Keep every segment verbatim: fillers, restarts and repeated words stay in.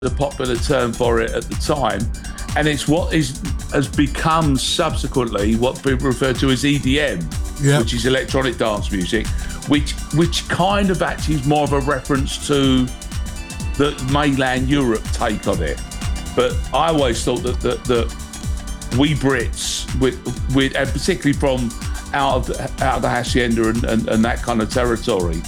the popular term for it at the time, and it's what is has become subsequently what people refer to as E D M, yep. which is electronic dance music, which which kind of actually is more of a reference to the mainland Europe take on it. But I always thought that that, that we Brits, with, with and particularly from out of out of the hacienda and, and, and that kind of territory,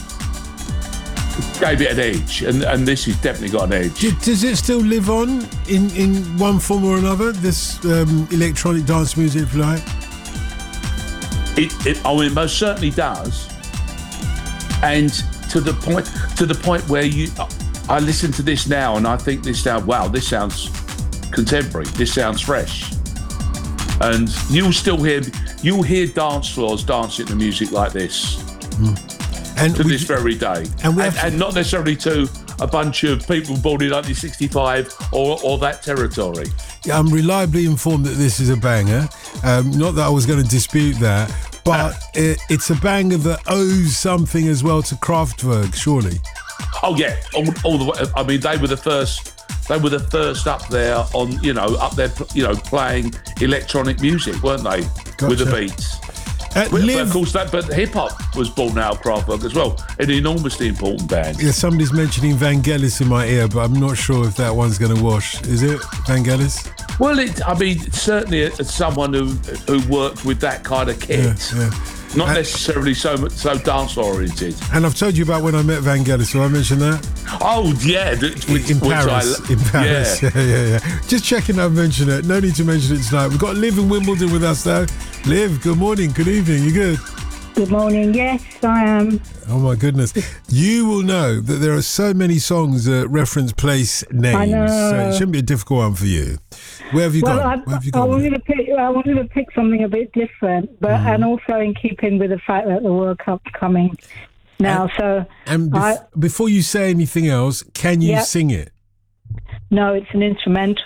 gave it an edge, and, and this has definitely got an edge. Does it still live on in, in one form or another, this um, electronic dance music, if you like? It, it, I mean, it most certainly does, and to the point to the point where you, I listen to this now and I think this sound, wow, this sounds contemporary, this sounds fresh, and you'll still hear you'll hear dance floors dancing to music like this. Mm. And to we, this very day, and, and, and not necessarily to a bunch of people born in nineteen sixty-five or, or that territory. Yeah, I'm reliably informed that this is a banger. Um, not that I was going to dispute that, but it, it's a banger that owes something as well to Kraftwerk, surely. Oh yeah, all, all the way. I mean, they were the first. They were the first up there on, you know, up there, you know, playing electronic music, weren't they? Gotcha. With the beats. Uh, but, Liv, but of course, that but hip hop was born out of Kraftwerk as well, an enormously important band. Yeah, somebody's mentioning Vangelis in my ear, but I'm not sure if that one's going to wash. Is it Vangelis? Well, it, I mean, certainly as someone who who worked with that kind of kit, yeah, yeah. not and, necessarily so so dance oriented. And I've told you about when I met Vangelis. Will I mention that? Oh yeah, which, in Paris. I, in Paris, yeah. yeah, yeah, yeah. Just checking I've mentioned it. No need to mention it tonight. We've got Liv in Wimbledon with us though. Liv, good morning, good evening, you good? Good morning, yes, I am. Oh my goodness. You will know that there are so many songs that reference place names, I know. So it shouldn't be a difficult one for you. Where have you well, gone? I, Where have you I gone? wanted to pick. I wanted to pick something a bit different, but mm. and also in keeping with the fact that the World Cup's coming now. And, so, and bef- I, before you say anything else, can you yep. sing it? No, it's an instrumental.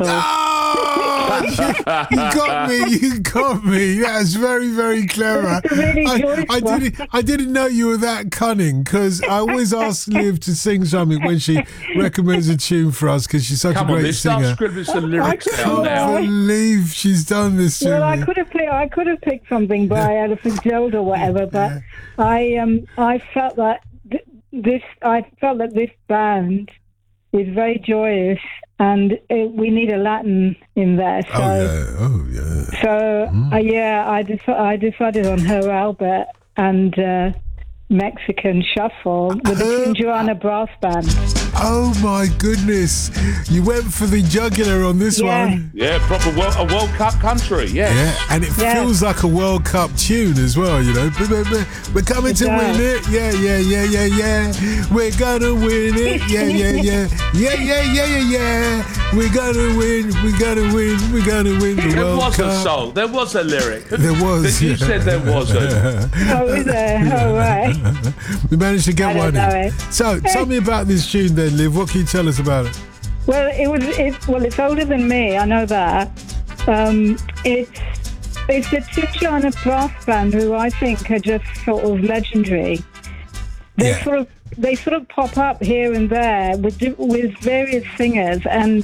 Oh, you, you got me! You got me! That's very, very clever. Really I, I didn't, I didn't know you were that cunning, because I always ask Liv to sing something when she recommends a tune for us, because she's such Come a great on, singer. Come on, some lyrics I can't now. believe she's done this to well, me. I could have picked, I could have picked something by Ella Fitzgerald or whatever, but yeah. I um I felt that th- this I felt that this band is very joyous. And it, we need a Latin in there. So, oh, yeah. Oh, yeah. So, mm. uh, yeah, I, dec- I decided on Her Albert and uh, Mexican Shuffle with the Tijuana Brass Band. Oh, my goodness. You went for the jugular on this yeah. one. Yeah, proper world, a World Cup country, yeah. Yeah, and it yeah. feels like a World Cup tune as well, you know. We're coming it to does. win it. Yeah, yeah, yeah, yeah, yeah. We're gonna win it. Yeah, yeah, yeah. Yeah, yeah, yeah, yeah, yeah. We're gonna win. We're gonna win. We're gonna win the there World Cup. There was a song. There was a lyric. There was. You yeah. said there wasn't. Oh, is there? Oh, right. We managed to get I one don't know in. it. So, tell me about this tune then, Liv. What can you tell us about it? Well, it was. It, well, it's older than me. I know that. Um, it's it's the Tijuana Brass Band, who I think are just sort of legendary. They yeah. sort of they sort of pop up here and there with with various singers, and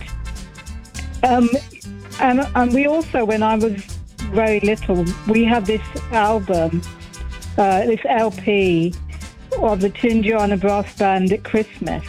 um, and and we also, when I was very little, we had this album, uh, this L P of the Tijuana Brass Band at Christmas.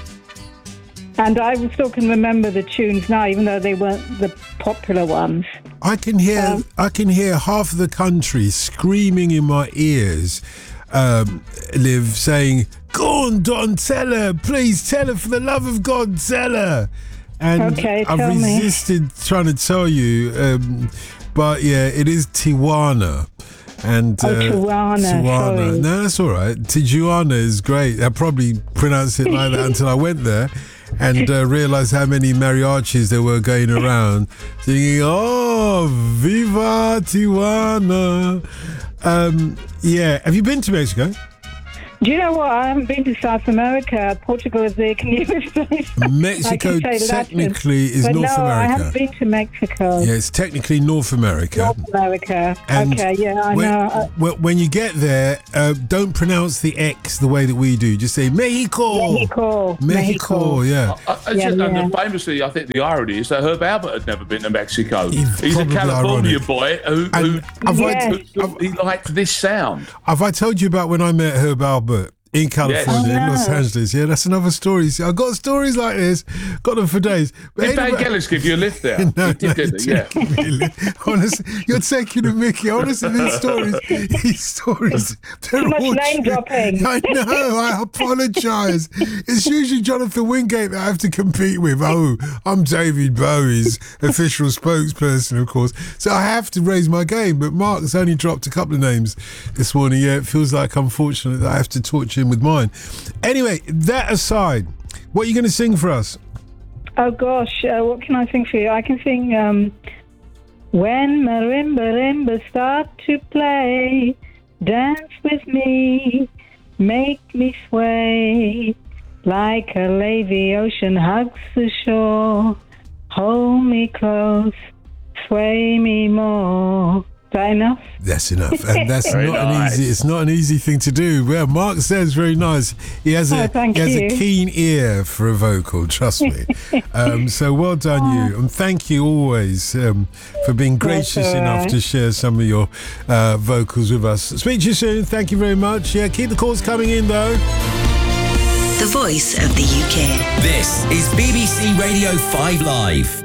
And I still can remember the tunes now, even though they weren't the popular ones. I can hear um, I can hear half of the country screaming in my ears, um, Liv, saying, "Go on, Don, tell her, please tell her, for the love of God, tell her." And okay, I've tell resisted me. trying to tell you, um, but yeah, it is Tijuana. And, oh, uh, Tijuana, Tijuana. sorry. No, that's all right. Tijuana is great. I probably pronounced it like that until I went there and uh, realised how many mariachis there were going around singing, "Oh, Viva Tijuana." Um, yeah. Have you been to Mexico? Do you know what? I haven't been to South America. Portugal is the nearest place. Mexico technically is but North no, America. I haven't been to Mexico. Yeah, it's technically North America. North America. And okay, yeah, I when, know. When, when you get there, uh, don't pronounce the X the way that we do. Just say Mexico. Mexico. Mexico, Mexico. yeah. I, I yeah, just, yeah. And famously, I think the irony is that Herb Albert had never been to Mexico. He's He's a probably California ironic. boy who, And who, have I- Yes. who- who- he liked this sound. Have I told you about when I met Herb Albert in California, Yes. in Los Oh, no. Angeles? Yeah, that's another story. See, I've got stories like this, got them for days. But Did anyway- Vangelis give you a lift there? No, he did, no, didn't he he? Yeah. didn't really. Honestly, you're taking a mickey. Honestly, these stories, these stories, they're Too much all name true. dropping. I know. I apologise. It's usually Jonathan Wingate that I have to compete with. Oh, I'm David Bowie's official spokesperson, of course. So I have to raise my game. But Mark's only dropped a couple of names this morning. Yeah, it feels like I'm fortunate that I have to torture him with mine. Anyway, that aside, what are you going to sing for us? Oh gosh, uh, what can I sing for you? I can sing um, When Marimba Marimba Start to Play, Dance with me, make me sway, like a lazy ocean hugs the shore, hold me close, sway me more. Is that enough? That's enough, and that's Very not nice. an easy. It's not an easy thing to do. Well, Mark says very nice. He has a Oh, thank he has you. a keen ear for a vocal. Trust me. um, so well done, you, and thank you always um, for being gracious That's all enough right. to share some of your uh, vocals with us. Speak to you soon. Thank you very much. Yeah, keep the calls coming in though. The voice of the U K. This is B B C Radio five Live.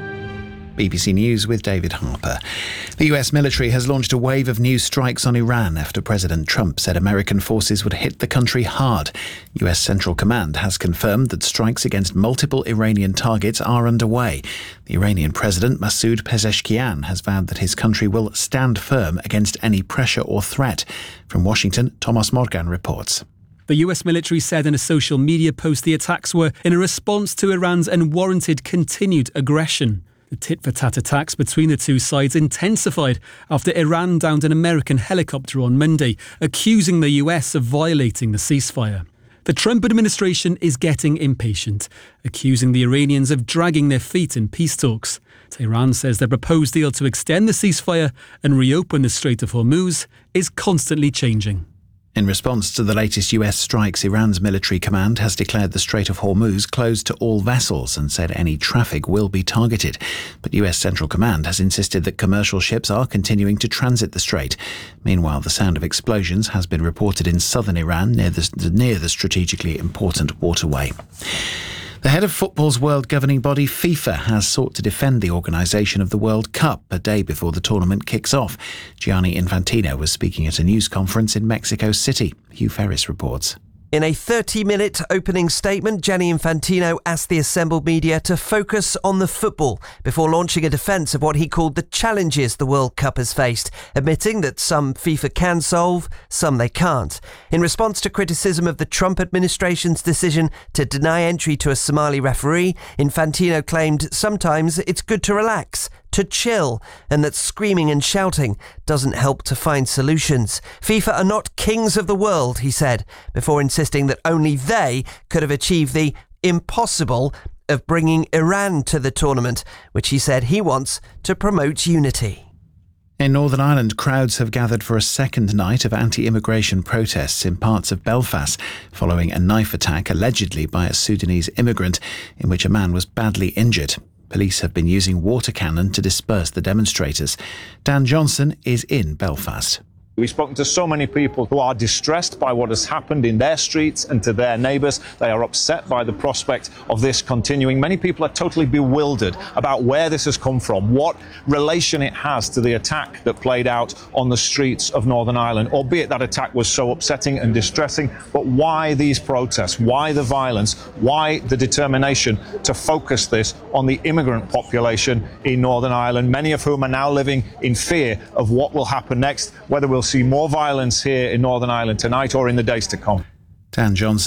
B B C News with David Harper. The U S military has launched a wave of new strikes on Iran after President Trump said American forces would hit the country hard. U S Central Command has confirmed that strikes against multiple Iranian targets are underway. The Iranian President Masoud Pezeshkian has vowed that his country will stand firm against any pressure or threat. From Washington, Thomas Morgan reports. The U S military said in a social media post the attacks were in a response to Iran's unwarranted continued aggression. The tit-for-tat attacks between the two sides intensified after Iran downed an American helicopter on Monday, accusing the U S of violating the ceasefire. The Trump administration is getting impatient, accusing the Iranians of dragging their feet in peace talks. Tehran says their proposed deal to extend the ceasefire and reopen the Strait of Hormuz is constantly changing. In response to the latest U S strikes, Iran's military command has declared the Strait of Hormuz closed to all vessels and said any traffic will be targeted. But U S Central Command has insisted that commercial ships are continuing to transit the strait. Meanwhile, the sound of explosions has been reported in southern Iran near the, near the strategically important waterway. The head of football's world governing body, FIFA, has sought to defend the organisation of the World Cup a day before the tournament kicks off. Gianni Infantino was speaking at a news conference in Mexico City. Hugh Ferris reports. In a thirty-minute opening statement, Gianni Infantino asked the assembled media to focus on the football before launching a defence of what he called the challenges the World Cup has faced, admitting that some FIFA can solve, some they can't. In response to criticism of the Trump administration's decision to deny entry to a Somali referee, Infantino claimed sometimes it's good to relax, to chill, and that screaming and shouting doesn't help to find solutions. FIFA are not kings of the world, he said, before insisting that only they could have achieved the impossible of bringing Iran to the tournament, which he said he wants to promote unity. In Northern Ireland, crowds have gathered for a second night of anti-immigration protests in parts of Belfast, following a knife attack allegedly by a Sudanese immigrant in which a man was badly injured. Police have been using water cannon to disperse the demonstrators. Dan Johnson is in Belfast. We've spoken to so many people who are distressed by what has happened in their streets and to their neighbours. They are upset by the prospect of this continuing. Many people are totally bewildered about where this has come from, what relation it has to the attack that played out on the streets of Northern Ireland, albeit that attack was so upsetting and distressing. But why these protests? Why the violence? Why the determination to focus this on the immigrant population in Northern Ireland, many of whom are now living in fear of what will happen next, whether we'll see more violence here in Northern Ireland tonight or in the days to come. Dan Johnson.